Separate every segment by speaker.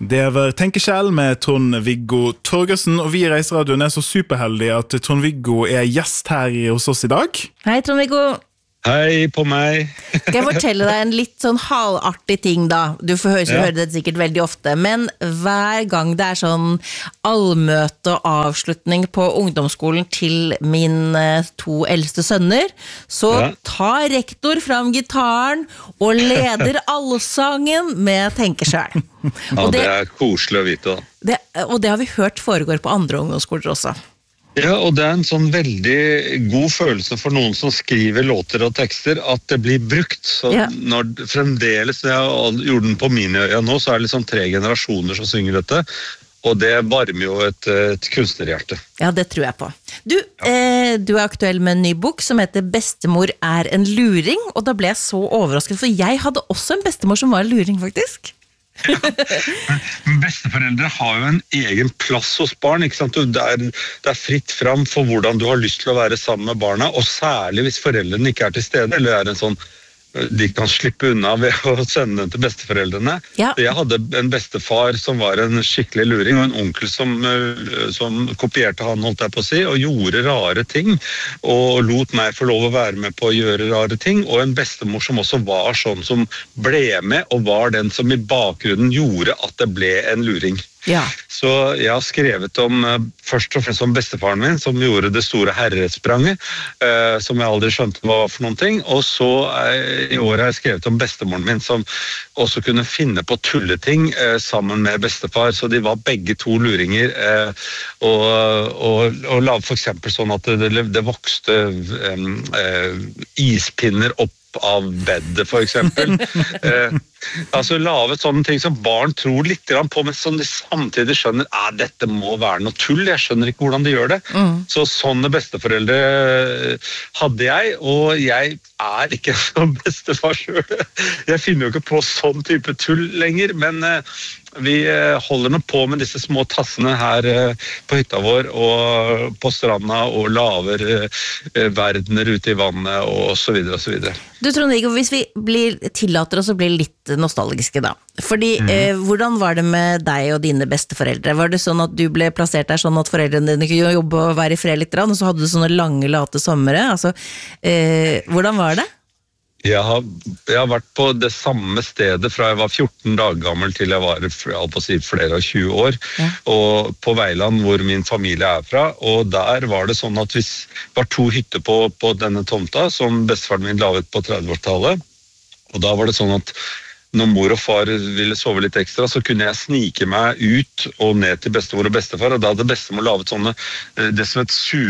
Speaker 1: Det var Tenkeskjell med Trond-Viggo Torgersen, og vi i Reiseradioen så superheldige at Trond-Viggo gjest her hos oss i dag.
Speaker 2: Hei Trond-Viggo.
Speaker 3: Hei på meg.
Speaker 2: Skal jeg fortelle deg en litt sånn halvartig ting da? Du får høre det sikkert veldig ofte, men hver gang det sånn allmøte og avslutning på ungdomsskolen til min 2 eldste sønner, så tar rektor fram gitaren og leder allsangen med Tenkeskjell.
Speaker 3: Ja, det koselig å vite da.
Speaker 2: Og det har vi hørt foregår på andre ungdomsskoler også.
Speaker 3: Ja, og det en sånn veldig god følelse for noen som skriver låter og tekster, at det blir brukt. Så når fremdeles, når jeg gjorde den på mine øya nå, så det liksom 3 generasjoner som synger dette, og det varmer jo et kunstnerhjerte.
Speaker 2: Ja, det tror jeg på. Du aktuell med en ny bok som heter «Bestemor en luring», og da ble jeg så overrasket, for jeg hadde også en bestemor som var en luring, faktisk.
Speaker 3: Ja. Besteforeldre har jo en egen plass hos barn, ikke sant? Det fritt fram for hvordan du har lyst til å være sammen med barna, og særlig hvis foreldrene ikke til stede, eller en sånn de kan slippe unna ved å sende den til besteforeldrene. Ja. Jeg hadde en bestefar som var en skikkelig luring, og en onkel som kopierte han, holdt jeg på å si, og gjorde rare ting, og lot meg få lov å være med på å gjøre rare ting, og en bestemor som også var sånn som ble med, og var den som i bakgrunnen gjorde at det ble en luring. Ja. Så jeg har skrevet om, først og fremst om bestefaren min, som gjorde det store herrespranget, som jeg aldri skjønte hva var for noen ting, og så i år har jeg skrevet om bestemoren min, som også kunne finne på tulleting sammen med bestefar, så de var begge 2 luringer, og la for eksempel sånn at det vokste ispinner opp av beddet, for eksempel. Altså lave sånne ting som barn tror litt på, men som de samtidig skjønner, dette må være noe tull, jeg skjønner ikke hvordan de gjør det. Så sånne besteforeldre hadde jeg, og jeg ikke som bestefar selv. Jeg finner jo ikke på sånn type tull lenger, men vi holder nå på med disse små tassene her på hytta vår og på stranda og laver verdener ute i vannet og så videre og så videre.
Speaker 2: Du Trond-Viggo, hvis vi tillater oss å bli litt nostalgiske da, fordi hvordan var det med deg og dine besteforeldre? Var det sånn at du ble plassert der sånn at foreldrene dine kunne jobbe og være i fred litt, og så hadde du sånne lange, late sommere? Altså, hvordan var det?
Speaker 3: Jeg har vært på det samme stedet fra jeg var 14 dager gammel til jeg var på å si, flere og 20 år, og på Veiland hvor min familie fra, og der var det sånn at det var 2 hytter på denne tomta som bestefaren min laget på 30-årstallet, og da var det sånn at når mor og far ville sove litt ekstra, så kunne jeg snike meg ut og ned til bestemor og bestefar, og da hadde bestemor lavet sånne, det som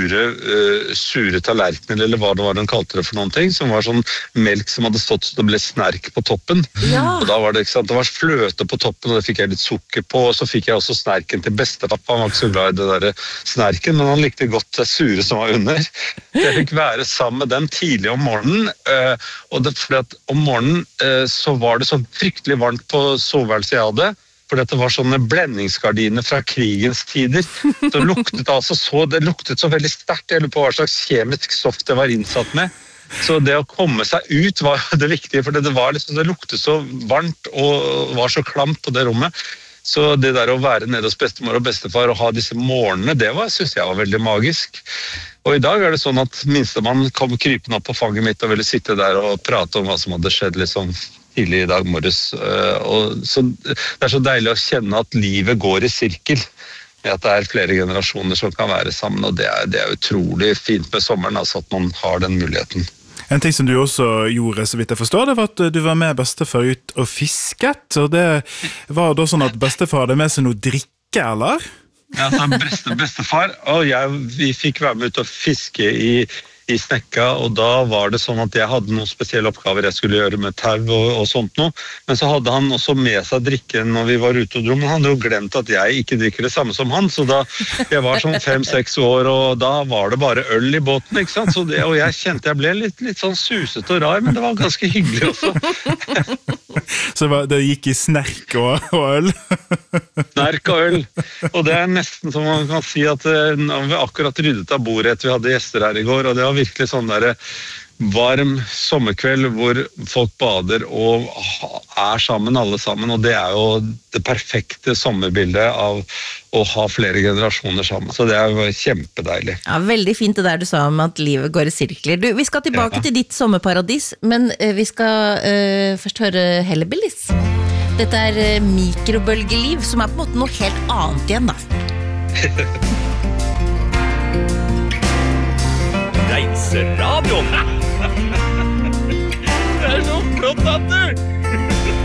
Speaker 3: sure tallerkener, eller hva det var den kalte det for noen ting, som var sånn melk som hadde stått så det ble snerk på toppen. Ja. Og da var det, ikke sant, det var fløte på toppen, og det fikk jeg litt sukker på, og så fikk jeg også snerken til bestefar. Han var ikke så glad i det der snerken, men han likte godt det sure som var under. Jeg fikk være sammen med dem tidlig om morgenen, og det fordi at om morgenen så var det så fryktelig varmt på soveværelset jeg hadde, fordi det var sånne blendingsgardiner fra krigens tider. Det luktet så veldig sterkt, jeg lurer på hva slags kjemisk stoff det var innsatt med. Så det å komme seg ut var det viktige, for det luktet så varmt og var så klamt på det rommet. Så det der å være nede hos bestemor og bestefar og ha disse morgenene, synes jeg var veldig magisk. Og i dag det sånn at minstemann kom krypende opp på fanget mitt og ville sitte der og prate om hva som hadde skjedd liksom tidlig i dag morges. Og så det så deilig å kjenne at livet går i sirkel, at det flere generasjoner som kan være sammen, og det utrolig fint med sommeren, altså at man har den muligheten.
Speaker 1: En ting som du også gjorde, så vidt jeg forstår, det var at du var med bestefar ut og fisket, og det var da sånn at bestefar hadde med seg noe drikke, eller?
Speaker 3: Ja, så bestefar, og vi fikk være med ut og fiske i Snekka, og da var det sånn at jeg hadde noen spesielle oppgaver jeg skulle gjøre med tau og sånt noe, men så hadde han også med seg drikken når vi var ute og dro, men han hadde jo glemt at jeg ikke drikker det samme som han, så da jeg var sånn 5-6 år, og da var det bare øl i båten, ikke sant? Så og jeg kjente jeg ble litt sånn suset og rar, men det var ganske hyggelig også.
Speaker 1: Så det gikk i snerk og øl?
Speaker 3: Snerk og øl, og det nesten som man kan si at vi akkurat ryddet av bordet etter vi hadde gjester her i går, og det var virkelig sånn der varm sommerkveld hvor folk bader og sammen alle sammen, og det jo det perfekte sommerbildet av å ha flere generasjoner sammen. Så det jo kjempedeilig.
Speaker 2: Ja, veldig fint det der du sa om at livet går i sirkler. Du, vi skal tilbake til ditt sommerparadis, men vi skal først høre Hellbillies. Dette mikrobølgeliv, som på en måte noe helt annet igjen da.
Speaker 4: Reiseradioen.